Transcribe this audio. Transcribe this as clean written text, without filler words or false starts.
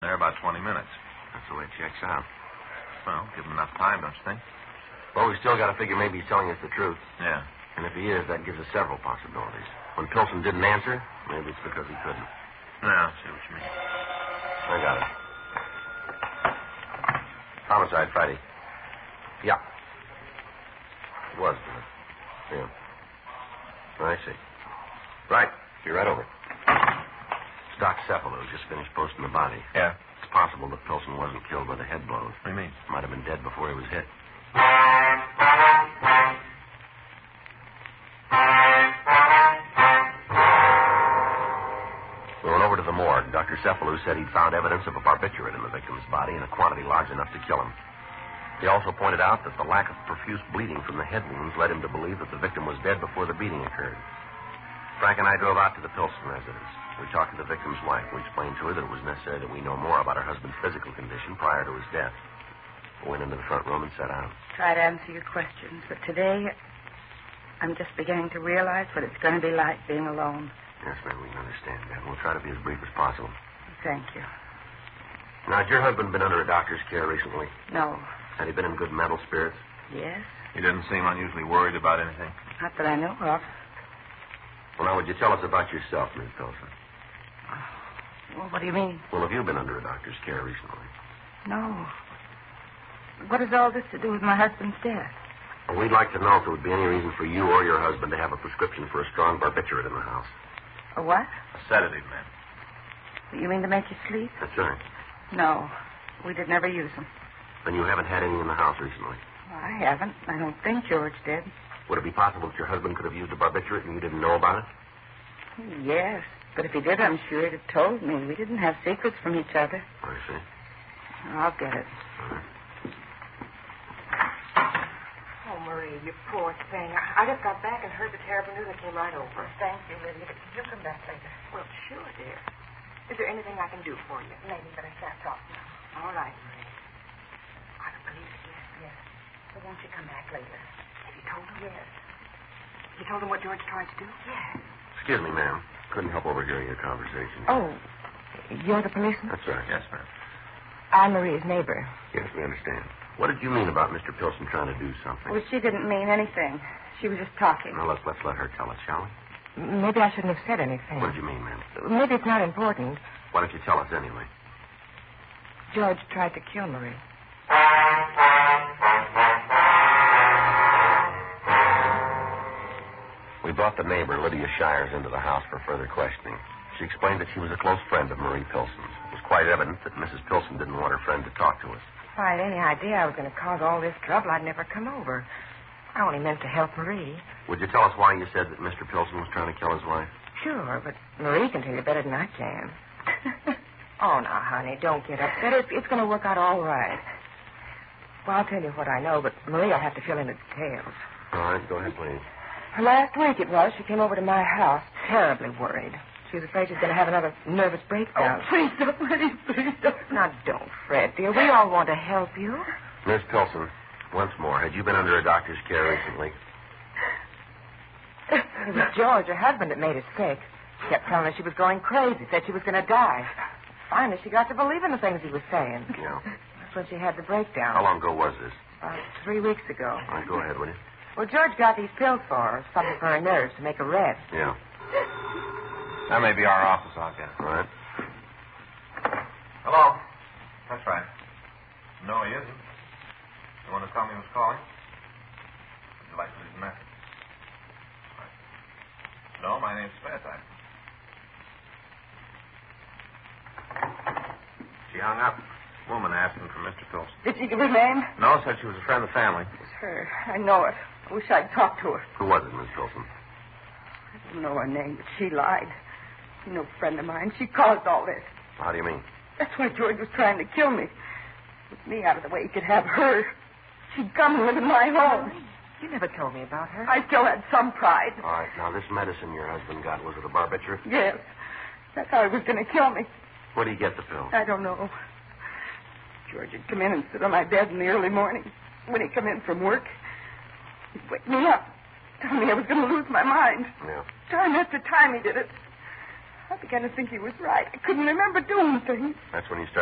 There about 20 minutes. That's the way it checks out. Well, give him enough time, don't you think? Well, we still got to figure maybe he's telling us the truth. Yeah. And if he is, that gives us several possibilities. When Pilson didn't answer, maybe it's because he couldn't. Yeah, I see what you mean. I got it. Homicide, Friday. Yeah. It was, wasn't it? Yeah. I see. Right. Be right over. It's Doc Cephalou just finished posting the body. Yeah? It's possible that Pilson wasn't killed by the head blows. What do you mean? Might have been dead before he was hit. We went over to the morgue. Dr. Cephalou said he'd found evidence of a barbiturate in the victim's body in a quantity large enough to kill him. He also pointed out that the lack of profuse bleeding from the head wounds led him to believe that the victim was dead before the beating occurred. Frank and I drove out to the Pilson residence. We talked to the victim's wife. We explained to her that it was necessary that we know more about her husband's physical condition prior to his death. We went into the front room and sat down. Try to answer your questions, but today I'm just beginning to realize what it's going to be like being alone. Yes, ma'am, we can understand that. We'll try to be as brief as possible. Thank you. Now, has your husband been under a doctor's care recently? No. Had he been in good mental spirits? Yes? He didn't seem unusually worried about anything. Not that I know of. Well, now, would you tell us about yourself, Miss Pilson? Well, what do you mean? Well, have you been under a doctor's care recently? No. What has all this to do with my husband's death? Well, we'd like to know if there would be any reason for you or your husband to have a prescription for a strong barbiturate in the house. A what? A sedative, ma'am. You mean to make you sleep? That's right. No. We did never use them. Then you haven't had any in the house recently. I haven't. I don't think George did. Would it be possible that your husband could have used a barbiturate and you didn't know about it? Yes. But if he did, I'm sure he'd have told me. We didn't have secrets from each other. I see. I'll get it. All right. Oh, Marie, you poor thing. I just got back and heard the terrible news and came right over. Thank you, Lydia. But you come back later. Well, sure, dear. Is there anything I can do for you? Maybe better stop talking now. All right, Marie. I don't believe it yet. Yes. So won't you come back later? Have you told him? Yes. You told him what George tried to do? Yes. Excuse me, ma'am. Couldn't help overhearing your conversation. Oh, you're the policeman? That's right. Yes, ma'am. I'm Marie's neighbor. Yes, we understand. What did you mean about Mr. Pilson trying to do something? Well, she didn't mean anything. She was just talking. Now, let's let her tell it, shall we? Maybe I shouldn't have said anything. What did you mean, ma'am? Maybe it's not important. Why don't you tell us anyway? George tried to kill Marie. We brought the neighbor, Lydia Shires, into the house for further questioning. She explained that she was a close friend of Marie Pilson's. It was quite evident that Mrs. Pilson didn't want her friend to talk to us. If I had any idea I was going to cause all this trouble, I'd never come over. I only meant to help Marie. Would you tell us why you said that Mr. Pilson was trying to kill his wife? Sure, but Marie can tell you better than I can. Oh, now, honey, don't get upset. It's going to work out all right. Well, I'll tell you what I know, but Marie will have to fill in the details. All right, go ahead, please. Last week it was, she came over to my house, terribly worried. She was afraid she was going to have another nervous breakdown. Oh, please don't, please don't. Now, don't fret, dear. We all want to help you. Miss Pilson, once more, had you been under a doctor's care recently? It was George, her husband, that made her sick. She kept telling her she was going crazy, said she was going to die. Finally, she got to believe in the things he was saying. Yeah. That's when she had the breakdown. How long ago was this? About 3 weeks ago. All right, go ahead, will you? Well, George got these pills for her, something for her nerves to make her rest. Yeah. That may be our office, I'll get it. All right. Hello? That's right. No, he isn't. You want to tell me who's calling? Would you like to leave a message? Right. No, my name's Smith. She hung up. Woman asking for Mr. Pilson. Did she give her name? No, said she was a friend of the family. It was her. I know it. I wish I'd talked to her. Who was it, Miss Pilson? I don't know her name, but she lied. No friend of mine. She caused all this. How do you mean? That's why George was trying to kill me. With me out of the way, he could have her. She'd come and live in my home. You never told me about her. I still had some pride. All right, now, this medicine your husband got, was it a barbiturate? Yes. That's how he was going to kill me. Where did he get the pill? I don't know. George would come in and sit on my bed in the early morning. When he'd come in from work, he'd wake me up, tell me I was going to lose my mind. Yeah. Time after time he did it. I began to think he was right. I couldn't remember doing things. That's when you started